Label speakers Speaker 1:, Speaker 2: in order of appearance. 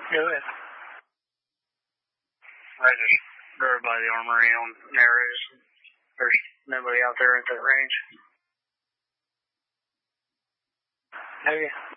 Speaker 1: Go ahead.
Speaker 2: I just drove by the armory on Narrows. There's nobody out there at that range.
Speaker 1: Okay.